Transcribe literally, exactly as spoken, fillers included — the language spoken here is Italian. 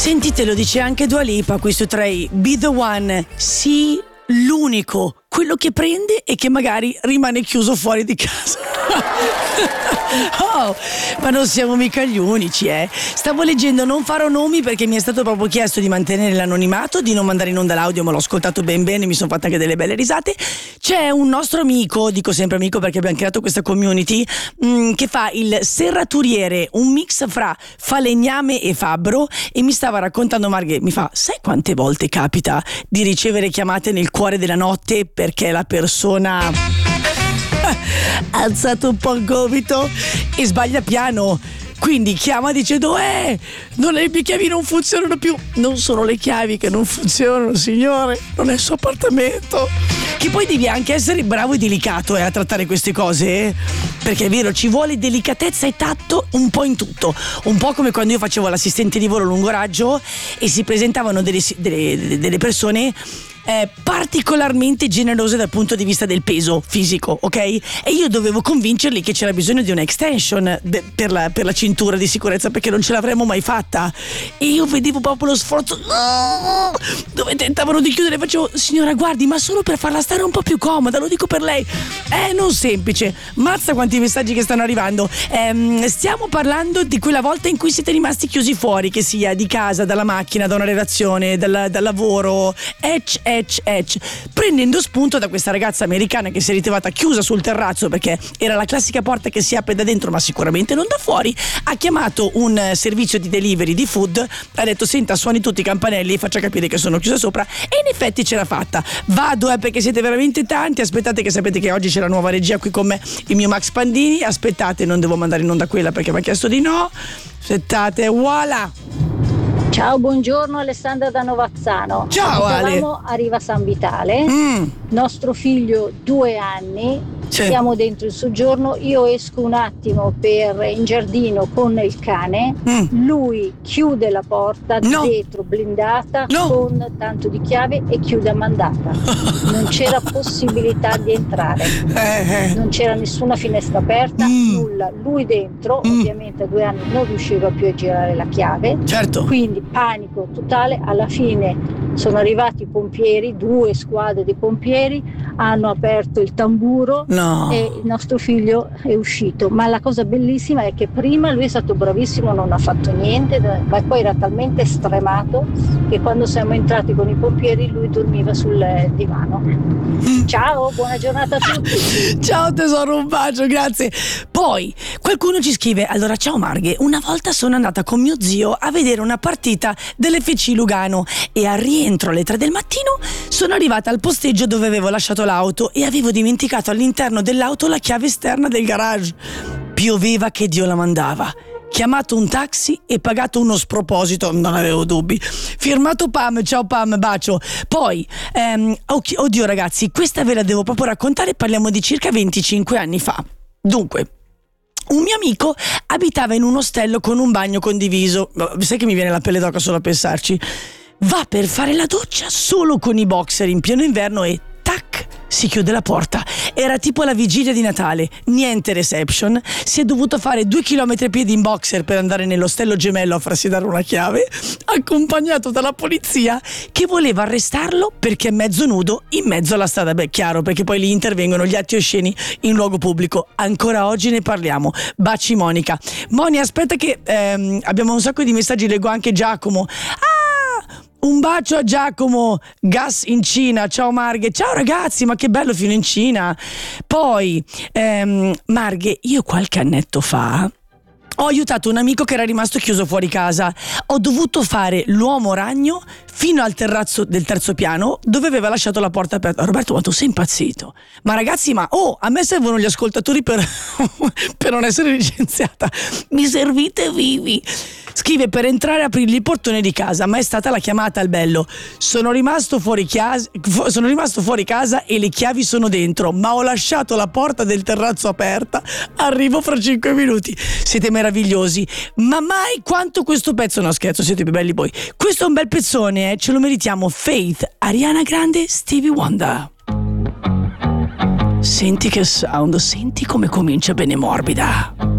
Sentite, lo dice anche Dua Lipa qui su tre. Be the one, sì, l'unico, quello che prende e che magari rimane chiuso fuori di casa. Oh, ma non siamo mica gli unici, eh. Stavo leggendo, non farò nomi perché mi è stato proprio chiesto di mantenere l'anonimato, di non mandare in onda l'audio, ma l'ho ascoltato ben bene, mi sono fatta anche delle belle risate. C'è un nostro amico, dico sempre amico perché abbiamo creato questa community, mh, che fa il serraturiere, un mix fra falegname e fabbro, e mi stava raccontando Marghe, mi fa: sai quante volte capita di ricevere chiamate nel cuore della notte perché la persona ha alzato un po' il gomito e sbaglia piano, quindi chiama dicendo eh non le mie chiavi non funzionano più. Non sono le chiavi che non funzionano, signore, non è il suo appartamento. Che poi devi anche essere bravo e delicato eh, a trattare queste cose, eh? Perché è vero, ci vuole delicatezza e tatto un po' in tutto. Un po' come quando io facevo l'assistente di volo lungo raggio e si presentavano delle, delle, delle persone Eh, particolarmente generose dal punto di vista del peso fisico, ok? E io dovevo convincerli che c'era bisogno di un'extension de- per, la, per la cintura di sicurezza, perché non ce l'avremmo mai fatta. E io vedevo proprio lo sforzo dove tentavano di chiudere, facevo: signora guardi, ma solo per farla stare un po' più comoda, lo dico per lei. È non semplice. Mazza quanti messaggi che stanno arrivando. ehm, Stiamo parlando di quella volta in cui siete rimasti chiusi fuori, che sia di casa, dalla macchina, da una relazione, dal, dal lavoro, ecc, ecc, ecc, prendendo spunto da questa ragazza americana che si è ritrovata chiusa sul terrazzo perché era la classica porta che si apre da dentro ma sicuramente non da fuori. Ha chiamato un servizio di delivery di food, ha detto: senta, suoni tutti i campanelli e faccia capire che sono chiusa sopra, e in effetti ce l'ha fatta. Vado eh perché siete veramente tanti, aspettate che sapete che oggi c'è la nuova regia qui con me, il mio Max Pandini, aspettate, non devo mandare in onda quella perché mi ha chiesto di no, aspettate, voilà. Ciao, buongiorno, Alessandra da Novazzano. Ciao Ale. Siamo a Riva San Vitale, mm. nostro figlio due anni, Sì. siamo dentro il soggiorno, io esco un attimo per in giardino con il cane, Mm. lui chiude la porta No. dietro blindata No. con tanto di chiave e chiude a mandata. Non c'era possibilità di entrare, eh, eh. non c'era nessuna finestra aperta, Mm. nulla, lui dentro, Mm. ovviamente a due anni non riusciva più a girare la chiave. Certo. Quindi panico totale, alla fine sono arrivati i pompieri, due squadre di pompieri, hanno aperto il tamburo No. e il nostro figlio è uscito. Ma la cosa bellissima è che prima lui è stato bravissimo, non ha fatto niente, ma poi era talmente stremato che quando siamo entrati con i pompieri lui dormiva sul divano. Ciao, buona giornata a tutti. Ciao tesoro, un bacio, grazie. Poi qualcuno ci scrive: allora ciao Marghe, una volta sono andata con mio zio a vedere una partita dell'F C Lugano e al rientro alle tre del mattino sono arrivata al posteggio dove avevo lasciato l'auto e avevo dimenticato all'interno dell'auto la chiave esterna del garage. Pioveva che Dio la mandava. Chiamato un taxi e pagato uno sproposito, non avevo dubbi. Firmato Pam, ciao Pam, bacio. Poi, ehm, oddio ragazzi, questa ve la devo proprio raccontare, parliamo di circa venticinque anni fa. Dunque, un mio amico abitava in un ostello con un bagno condiviso. Sai che mi viene la pelle d'oca solo a pensarci? Va per fare la doccia solo con i boxer in pieno inverno e tac, si chiude la porta. Era tipo la vigilia di Natale, niente reception. Si è dovuto fare due chilometri a piedi in boxer per andare nell'ostello gemello a farsi dare una chiave, accompagnato dalla polizia che voleva arrestarlo perché è mezzo nudo in mezzo alla strada. Beh, chiaro, perché poi lì intervengono gli atti osceni in luogo pubblico. Ancora oggi ne parliamo. Baci Monica. Moni, aspetta che ehm, abbiamo un sacco di messaggi, leggo anche Giacomo. Ah! Un bacio a Giacomo, gas in Cina, ciao Marghe, ciao ragazzi, ma che bello fino in Cina. Poi ehm, Marghe, io qualche annetto fa ho aiutato un amico che era rimasto chiuso fuori casa. Ho dovuto fare l'uomo ragno fino al terrazzo del terzo piano dove aveva lasciato la porta aperta. Roberto, ma tu sei impazzito? Ma ragazzi, ma oh, a me servono gli ascoltatori per, per non essere licenziata. Mi servite vivi. Scrive: per entrare e aprirgli il portone di casa, ma è stata la chiamata al bello. Sono rimasto fuori casa, sono rimasto fuori casa e le chiavi sono dentro, ma ho lasciato la porta del terrazzo aperta. Arrivo fra cinque minuti. Siete meravigliosi. Ma mai quanto questo pezzo, no scherzo, siete più belli voi. Questo è un bel pezzone, eh? Ce lo meritiamo. Faith, Ariana Grande, Stevie Wonder. Senti che sound, senti come comincia bene morbida.